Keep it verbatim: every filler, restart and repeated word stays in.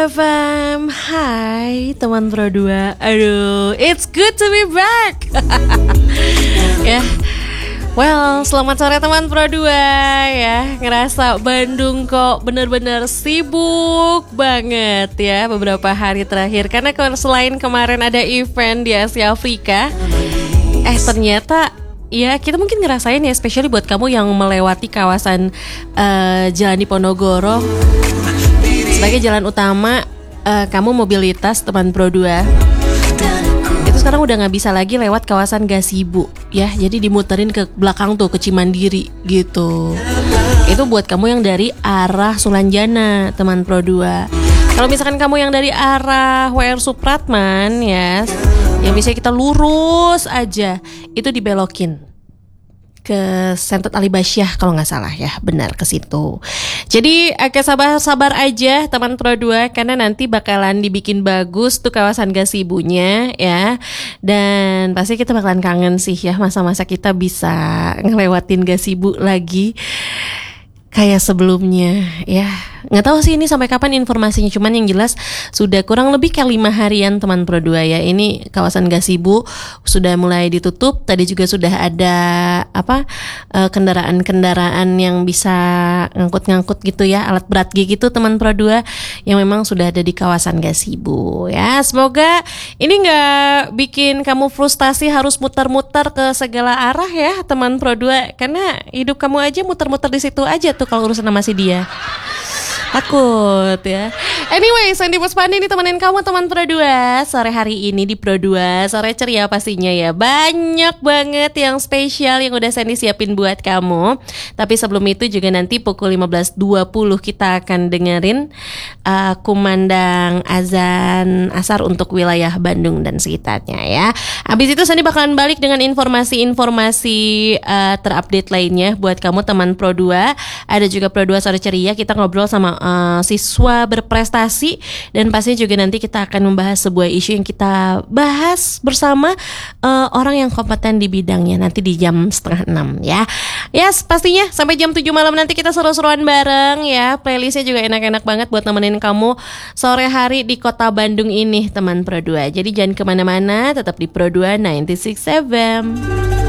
F M, hai teman Pro dua. Aduh, it's good to be back. Ya, well, selamat sore teman Pro dua ya. Ngerasa Bandung kok bener-bener sibuk banget ya beberapa hari terakhir. Karena kalau selain kemarin ada event di Asia Afrika, Eh ternyata ya kita mungkin ngerasain ya, especially buat kamu yang melewati kawasan uh, Jalan Diponegoro sebagai jalan utama uh, kamu mobilitas teman Pro dua. Itu sekarang udah gak bisa lagi lewat kawasan Gasibu ya, jadi dimuterin ke belakang tuh, ke Cimandiri gitu. Itu buat kamu yang dari arah Sulanjana teman Pro dua. Kalau misalkan kamu yang dari arah W R Supratman ya, yang bisa kita lurus aja, itu dibelokin ke Sentet Alibasyah kalau nggak salah ya, benar ke situ. Jadi agak sabar-sabar aja teman Pro dua, karena nanti bakalan dibikin bagus tuh kawasan Gasibunya ya. Dan pasti kita bakalan kangen sih ya, masa-masa kita bisa ngelewatin Gasibu lagi kayak sebelumnya ya. Nggak tahu sih ini sampai kapan informasinya, cuman yang jelas sudah kurang lebih kayak lima harian teman Pro dua ya. Ini kawasan Gasibu sudah mulai ditutup. Tadi juga sudah ada apa uh, kendaraan-kendaraan yang bisa ngangkut-ngangkut gitu ya, alat berat gitu teman Pro dua yang memang sudah ada di kawasan Gasibu ya. Semoga ini nggak bikin kamu frustasi harus muter-muter ke segala arah ya teman Pro dua, karena hidup kamu aja muter-muter di situ aja tuh kalau urusan sama si dia. Takut ya. Anyway, Sandy Puspandi ini temenin kamu teman Pro dua sore hari ini di Pro dua Sore ceria pastinya ya. Banyak banget yang spesial yang udah Sandy siapin buat kamu. Tapi sebelum itu juga nanti pukul lima belas dua puluh kita akan dengerin uh, kumandang azan asar untuk wilayah Bandung dan sekitarnya ya. Habis itu Sandy bakalan balik dengan informasi-informasi uh, terupdate lainnya buat kamu teman Pro dua. Ada juga Pro dua sore ceria, kita ngobrol sama Uh, siswa berprestasi, dan pastinya juga nanti kita akan membahas sebuah isu yang kita bahas bersama uh, orang yang kompeten di bidangnya nanti di jam setengah enam ya. Yes, pastinya sampai jam tujuh malam nanti kita seru-seruan bareng ya. Playlistnya juga enak-enak banget buat nemenin kamu sore hari di kota Bandung ini teman Pro dua. Jadi jangan kemana-mana, tetap di Pro dua sembilan puluh enam F M.